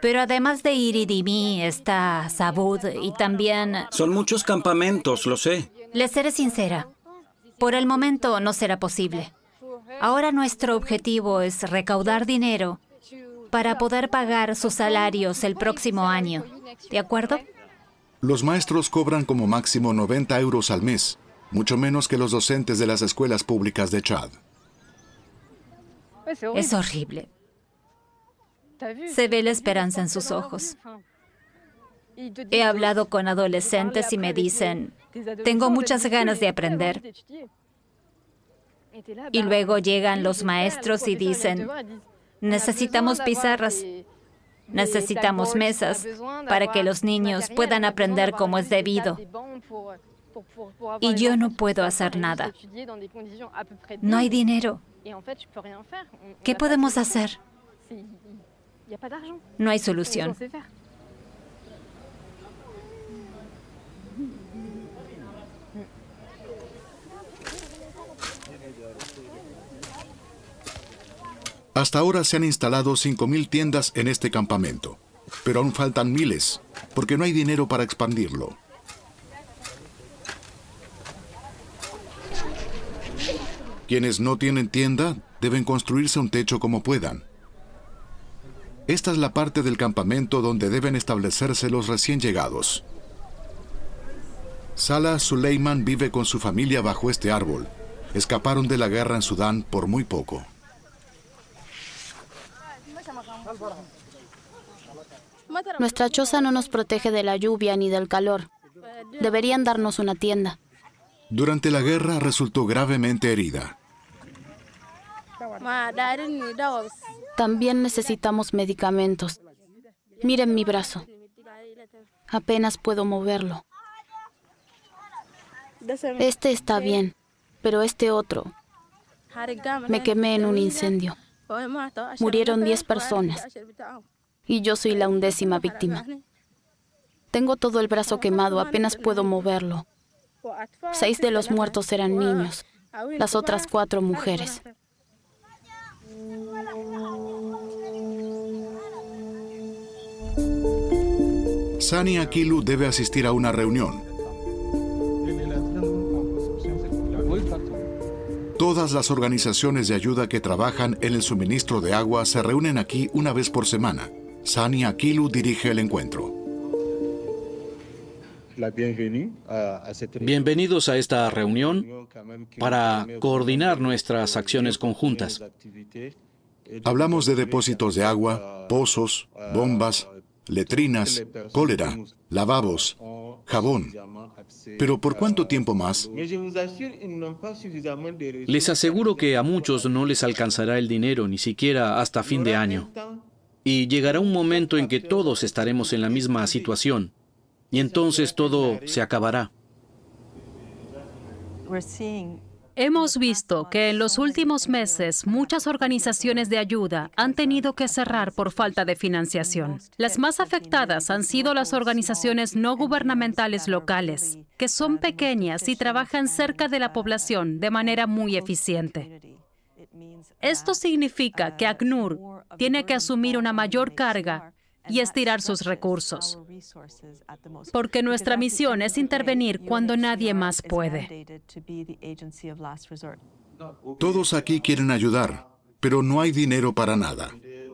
Pero además de Iridimi está Sabud y también... Son muchos campamentos, lo sé. Les seré sincera. Por el momento no será posible. Ahora nuestro objetivo es recaudar dinero para poder pagar sus salarios el próximo año. ¿De acuerdo? Los maestros cobran como máximo 90 euros al mes, mucho menos que los docentes de las escuelas públicas de Chad. Es horrible. Se ve la esperanza en sus ojos. He hablado con adolescentes y me dicen, tengo muchas ganas de aprender. Y luego llegan los maestros y dicen, necesitamos pizarras, necesitamos mesas para que los niños puedan aprender como es debido. Y yo no puedo hacer nada. No hay dinero. ¿Qué podemos hacer? No hay solución. Hasta ahora se han instalado 5.000 tiendas en este campamento, pero aún faltan miles, porque no hay dinero para expandirlo. Quienes no tienen tienda deben construirse un techo como puedan. Esta es la parte del campamento donde deben establecerse los recién llegados. Salah Suleiman vive con su familia bajo este árbol. Escaparon de la guerra en Sudán por muy poco. Nuestra choza no nos protege de la lluvia ni del calor. Deberían darnos una tienda. Durante la guerra resultó gravemente herida. También necesitamos medicamentos. Miren mi brazo. Apenas puedo moverlo. Este está bien, pero este otro. Me quemé en un incendio. Murieron 10 personas. Y yo soy la 11ª víctima. Tengo todo el brazo quemado, apenas puedo moverlo. 6 de los muertos eran niños, las otras 4 mujeres. Sani Akilu debe asistir a una reunión. Todas las organizaciones de ayuda que trabajan en el suministro de agua se reúnen aquí una vez por semana. Sani Akilu dirige el encuentro. Bienvenidos a esta reunión para coordinar nuestras acciones conjuntas. Hablamos de depósitos de agua, pozos, bombas, letrinas, cólera, lavabos, jabón. ¿Pero por cuánto tiempo más? Les aseguro que a muchos no les alcanzará el dinero ni siquiera hasta fin de año. Y llegará un momento en que todos estaremos en la misma situación. Y entonces todo se acabará. Hemos visto que en los últimos meses muchas organizaciones de ayuda han tenido que cerrar por falta de financiación. Las más afectadas han sido las organizaciones no gubernamentales locales, que son pequeñas y trabajan cerca de la población de manera muy eficiente. Esto significa que ACNUR tiene que asumir una mayor carga y estirar sus recursos, porque nuestra misión es intervenir cuando nadie más puede. Todos aquí quieren ayudar, pero no hay dinero para nada.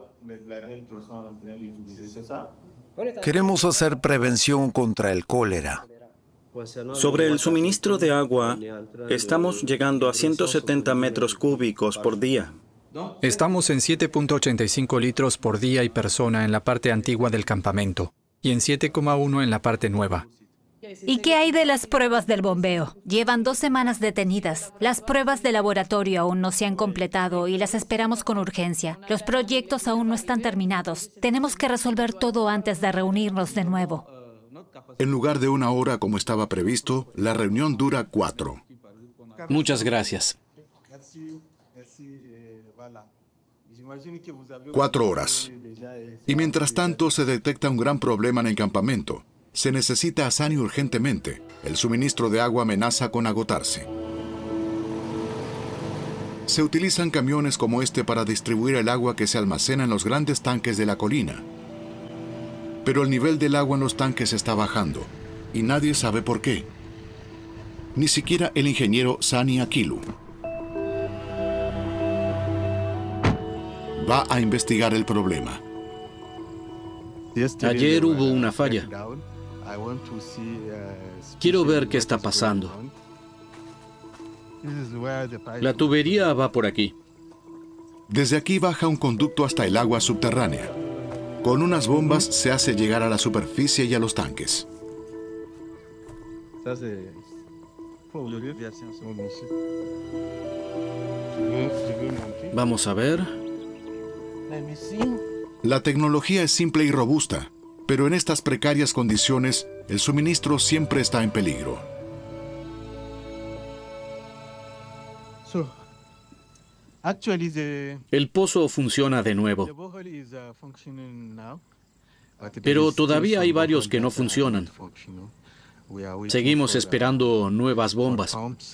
Queremos hacer prevención contra el cólera. Sobre el suministro de agua, estamos llegando a 170 metros cúbicos por día. Estamos en 7.85 litros por día y persona en la parte antigua del campamento y en 7,1 en la parte nueva. ¿Y qué hay de las pruebas del bombeo? Llevan 2 semanas detenidas. Las pruebas de laboratorio aún no se han completado y las esperamos con urgencia. Los proyectos aún no están terminados. Tenemos que resolver todo antes de reunirnos de nuevo. En lugar de 1 hora como estaba previsto, la reunión dura 4. Muchas gracias. 4 horas. Y mientras tanto se detecta un gran problema en el campamento. Se necesita a Sani urgentemente. El suministro de agua amenaza con agotarse. Se utilizan camiones como este para distribuir el agua que se almacena en los grandes tanques de la colina. Pero el nivel del agua en los tanques está bajando y nadie sabe por qué. Ni siquiera el ingeniero Sani Akilu. Va a investigar el problema. Ayer hubo una falla. Quiero ver qué está pasando. La tubería va por aquí. Desde aquí baja un conducto hasta el agua subterránea. Con unas bombas se hace llegar a la superficie y a los tanques. Vamos a ver. La tecnología es simple y robusta, pero en estas precarias condiciones, el suministro siempre está en peligro. El pozo funciona de nuevo, pero todavía hay varios que no funcionan. Seguimos esperando nuevas bombas.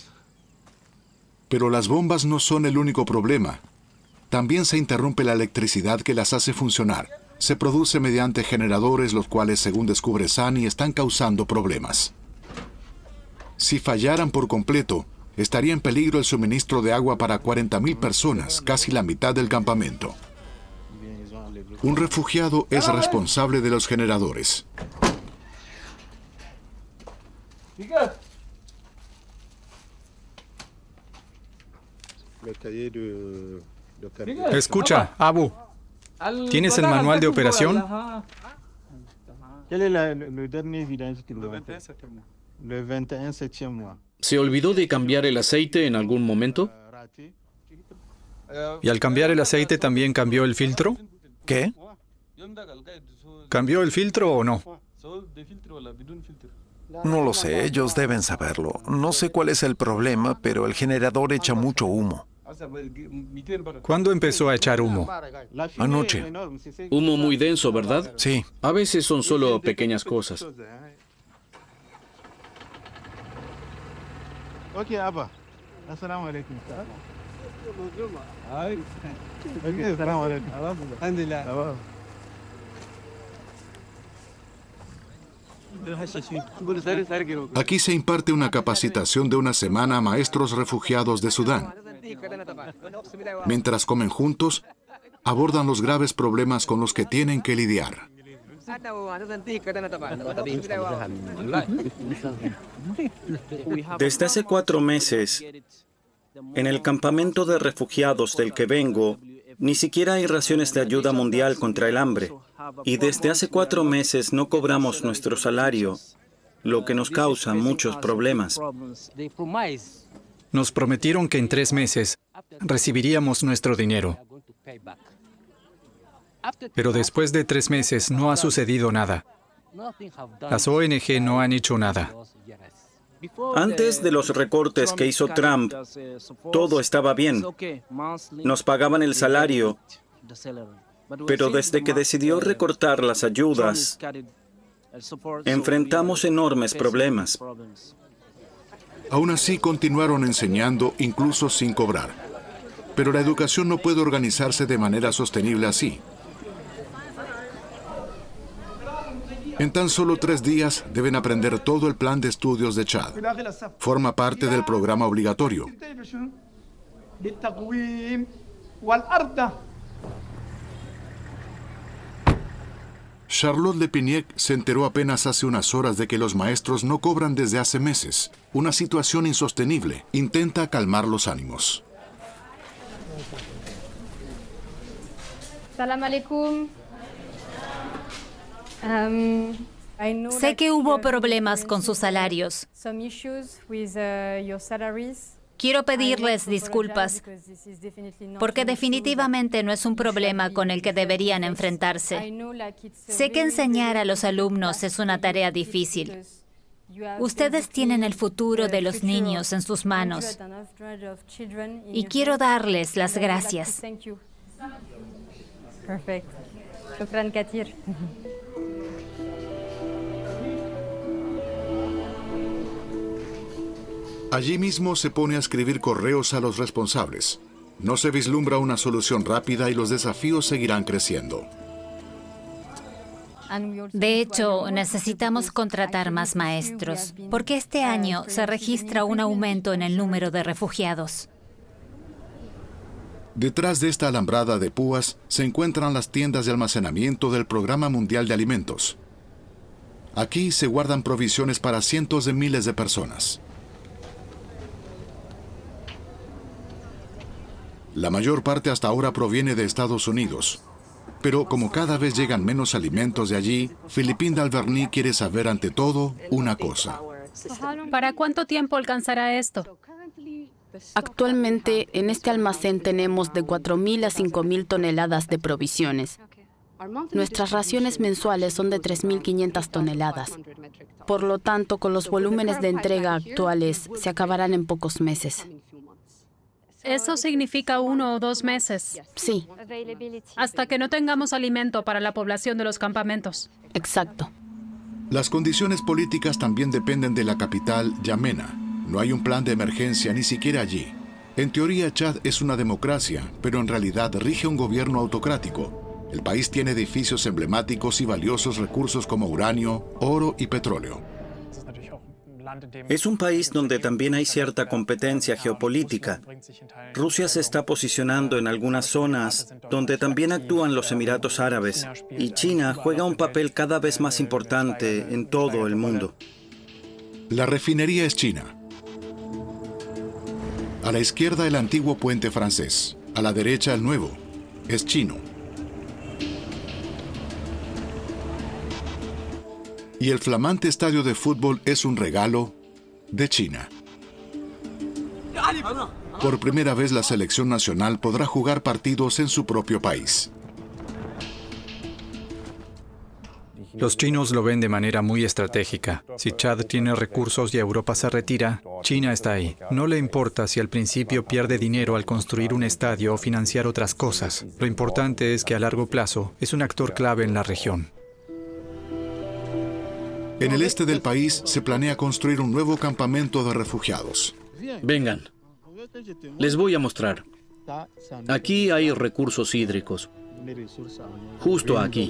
Pero las bombas no son el único problema. También se interrumpe la electricidad que las hace funcionar. Se produce mediante generadores, los cuales, según descubre Sani, están causando problemas. Si fallaran por completo, estaría en peligro el suministro de agua para 40.000 personas, casi la mitad del campamento. Un refugiado es responsable de los generadores. Escucha, Abu. ¿Tienes el manual de operación? ¿Se olvidó de cambiar el aceite en algún momento? ¿Y al cambiar el aceite también cambió el filtro? ¿Qué? ¿Cambió el filtro o no? No lo sé, ellos deben saberlo. No sé cuál es el problema, pero el generador echa mucho humo. ¿Cuándo empezó a echar humo? Anoche. Humo muy denso, ¿verdad? Sí. A veces son solo pequeñas cosas. Aquí se imparte una capacitación de una semana a maestros refugiados de Sudán. Mientras comen juntos, abordan los graves problemas con los que tienen que lidiar. Desde hace 4 meses, en el campamento de refugiados del que vengo, ni siquiera hay raciones de ayuda mundial contra el hambre. Y desde hace 4 meses no cobramos nuestro salario, lo que nos causa muchos problemas. Nos prometieron que en 3 meses recibiríamos nuestro dinero. Pero después de 3 meses no ha sucedido nada. Las ONG no han hecho nada. Antes de los recortes que hizo Trump, todo estaba bien. Nos pagaban el salario, pero desde que decidió recortar las ayudas, enfrentamos enormes problemas. Aún así, continuaron enseñando incluso sin cobrar. Pero la educación no puede organizarse de manera sostenible así. En tan solo 3 días deben aprender todo el plan de estudios de Chad. Forma parte del programa obligatorio. Charlotte Lepiniec se enteró apenas hace unas horas de que los maestros no cobran desde hace meses. Una situación insostenible. Intenta calmar los ánimos. Salam alaikum. Sé que hubo problemas con sus salarios. Quiero pedirles disculpas, porque definitivamente no es un problema con el que deberían enfrentarse. Sé que enseñar a los alumnos es una tarea difícil. Ustedes tienen el futuro de los niños en sus manos y quiero darles las gracias. Perfecto. Shukran kathir. Allí mismo se pone a escribir correos a los responsables. No se vislumbra una solución rápida y los desafíos seguirán creciendo. De hecho, necesitamos contratar más maestros, porque este año se registra un aumento en el número de refugiados. Detrás de esta alambrada de púas se encuentran las tiendas de almacenamiento del Programa Mundial de Alimentos. Aquí se guardan provisiones para cientos de miles de personas. La mayor parte hasta ahora proviene de Estados Unidos. Pero como cada vez llegan menos alimentos de allí, Philippine d'Alverny quiere saber ante todo una cosa. ¿Para cuánto tiempo alcanzará esto? Actualmente en este almacén tenemos de 4.000 a 5.000 toneladas de provisiones. Nuestras raciones mensuales son de 3.500 toneladas. Por lo tanto, con los volúmenes de entrega actuales, se acabarán en pocos meses. ¿Eso significa 1 o 2 meses? Sí. Hasta que no tengamos alimento para la población de los campamentos. Exacto. Las condiciones políticas también dependen de la capital, Yamena. No hay un plan de emergencia ni siquiera allí. En teoría, Chad es una democracia, pero en realidad rige un gobierno autocrático. El país tiene edificios emblemáticos y valiosos recursos como uranio, oro y petróleo. Es un país donde también hay cierta competencia geopolítica. Rusia se está posicionando en algunas zonas donde también actúan los Emiratos Árabes, y China juega un papel cada vez más importante en todo el mundo. La refinería es china. A la izquierda el antiguo puente francés, a la derecha el nuevo, es chino. Y el flamante estadio de fútbol es un regalo de China. Por primera vez la selección nacional podrá jugar partidos en su propio país. Los chinos lo ven de manera muy estratégica. Si Chad tiene recursos y Europa se retira, China está ahí. No le importa si al principio pierde dinero al construir un estadio o financiar otras cosas. Lo importante es que a largo plazo es un actor clave en la región. En el este del país se planea construir un nuevo campamento de refugiados. Vengan, les voy a mostrar. Aquí hay recursos hídricos. Justo aquí.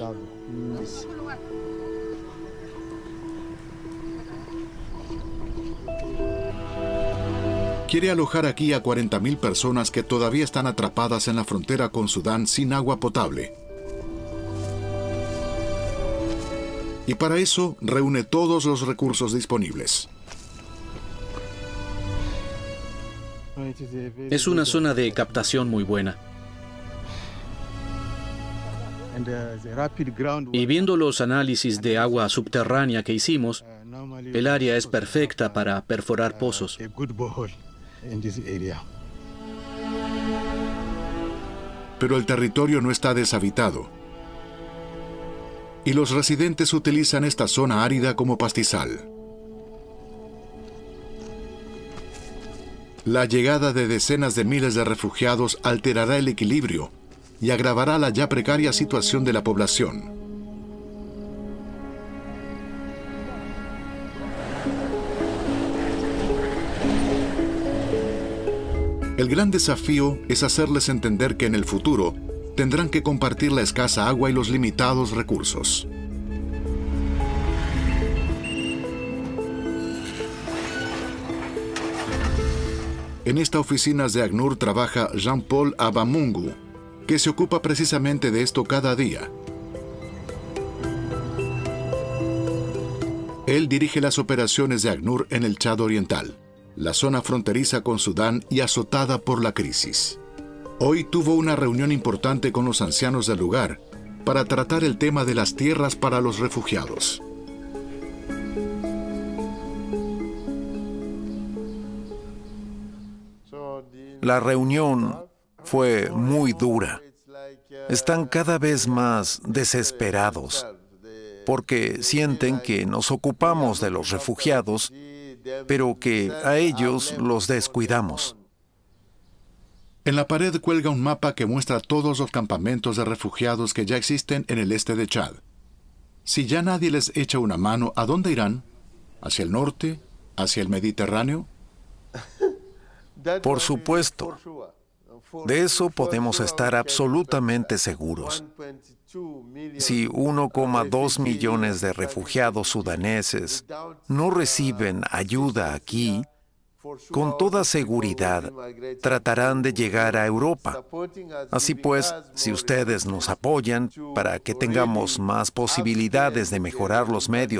Quiere alojar aquí a 40.000 personas que todavía están atrapadas en la frontera con Sudán sin agua potable. Y para eso reúne todos los recursos disponibles. Es una zona de captación muy buena. Y viendo los análisis de agua subterránea que hicimos, el área es perfecta para perforar pozos. Pero el territorio no está deshabitado. Y los residentes utilizan esta zona árida como pastizal. La llegada de decenas de miles de refugiados alterará el equilibrio y agravará la ya precaria situación de la población. El gran desafío es hacerles entender que en el futuro tendrán que compartir la escasa agua y los limitados recursos. En esta oficina de ACNUR trabaja Jean-Paul Abamungu, que se ocupa precisamente de esto cada día. Él dirige las operaciones de ACNUR en el Chad Oriental, la zona fronteriza con Sudán y azotada por la crisis. Hoy tuvo una reunión importante con los ancianos del lugar para tratar el tema de las tierras para los refugiados. La reunión fue muy dura. Están cada vez más desesperados porque sienten que nos ocupamos de los refugiados, pero que a ellos los descuidamos. En la pared cuelga un mapa que muestra todos los campamentos de refugiados que ya existen en el este de Chad. Si ya nadie les echa una mano, ¿a dónde irán? ¿Hacia el norte? ¿Hacia el Mediterráneo? Por supuesto. De eso podemos estar absolutamente seguros. Si 1,2 millones de refugiados sudaneses no reciben ayuda aquí, con toda seguridad tratarán de llegar a Europa. Así pues, si ustedes nos apoyan para que tengamos más posibilidades de mejorar los medios